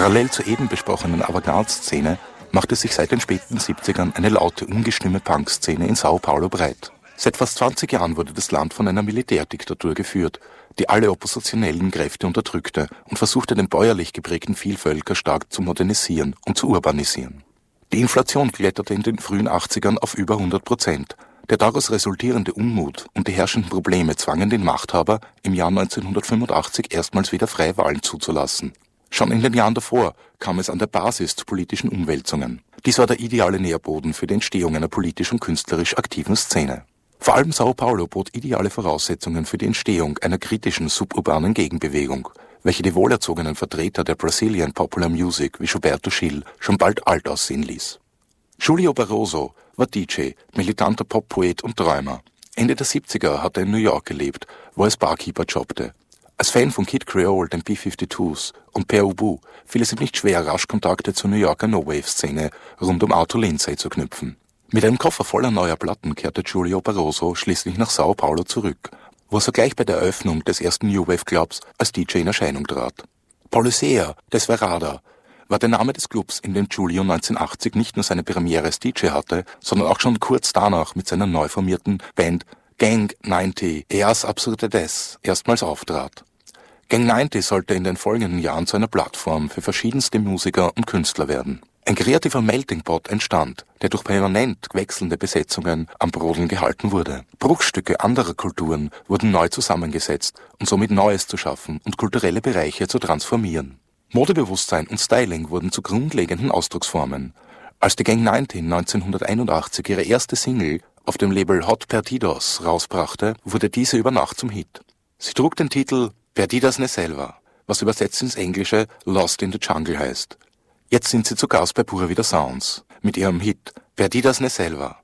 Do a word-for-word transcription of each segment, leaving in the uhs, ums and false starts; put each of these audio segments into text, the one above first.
Parallel zur eben besprochenen Avantgarde-Szene machte sich seit den späten siebzigern eine laute, ungestüme Punk-Szene in Sao Paulo breit. Seit fast zwanzig Jahren wurde das Land von einer Militärdiktatur geführt, die alle oppositionellen Kräfte unterdrückte und versuchte, den bäuerlich geprägten Vielvölkerstaat zu modernisieren und zu urbanisieren. Die Inflation kletterte in den frühen achtzigern auf über hundert Prozent. Der daraus resultierende Unmut und die herrschenden Probleme zwangen den Machthaber, im Jahr neunzehnhundertfünfundachtzig erstmals wieder freie Wahlen zuzulassen. Schon in den Jahren davor kam es an der Basis zu politischen Umwälzungen. Dies war der ideale Nährboden für die Entstehung einer politisch und künstlerisch aktiven Szene. Vor allem Sao Paulo bot ideale Voraussetzungen für die Entstehung einer kritischen suburbanen Gegenbewegung, welche die wohlerzogenen Vertreter der Brazilian Popular Music wie Gilberto Gil schon bald alt aussehen ließ. Julio Barroso war D J, militanter Poppoet und Träumer. Ende der siebziger hat er in New York gelebt, wo er als Barkeeper jobbte. Als Fan von Kid Creole, den B zweiundfünfzigers und Per Ubu fiel es ihm nicht schwer, rasch Kontakte zur New Yorker No-Wave-Szene rund um Arthur Lindsay zu knüpfen. Mit einem Koffer voller neuer Platten kehrte Julio Barroso schließlich nach Sao Paulo zurück, wo er sogleich bei der Eröffnung des ersten New Wave Clubs als D J in Erscheinung trat. Polysea Desverada war der Name des Clubs, in dem Julio neunzehnhundertachtzig nicht nur seine Premiere als D J hatte, sondern auch schon kurz danach mit seiner neu formierten Band Gang neunzig Eas Absurdetes erstmals auftrat. Gang neunzig sollte in den folgenden Jahren zu einer Plattform für verschiedenste Musiker und Künstler werden. Ein kreativer Melting Pot entstand, der durch permanent wechselnde Besetzungen am Brodeln gehalten wurde. Bruchstücke anderer Kulturen wurden neu zusammengesetzt, um somit Neues zu schaffen und kulturelle Bereiche zu transformieren. Modebewusstsein und Styling wurden zu grundlegenden Ausdrucksformen. Als die Gang neunzig neunzehnhunderteinundachtzig ihre erste Single auf dem Label Hot Perdidos rausbrachte, wurde diese über Nacht zum Hit. Sie trug den Titel Perdidas na Selva, was übersetzt ins Englische Lost in the Jungle heißt. Jetzt sind sie zu Gast bei Pura Vida Sounds mit ihrem Hit Perdidas na Selva.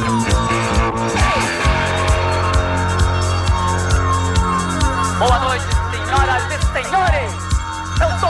Boa noite,